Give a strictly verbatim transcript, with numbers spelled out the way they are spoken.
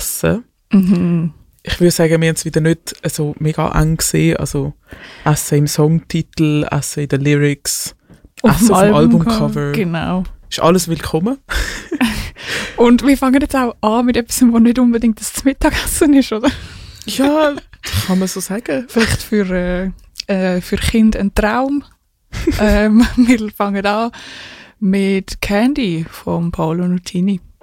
Essen. Mhm. Ich würde sagen, wir haben es wieder nicht so mega eng gesehen. Also Essen im Songtitel, Essen in den Lyrics, Auf Essen dem auf dem Album Albumcover. Genau. Ist alles willkommen. Und wir fangen jetzt auch an mit etwas, was nicht unbedingt das Mittagessen ist, oder? Ja, kann man so sagen. Vielleicht für, äh, äh, für Kinder ein Traum. ähm, wir fangen an mit Candy von Paolo Nutini.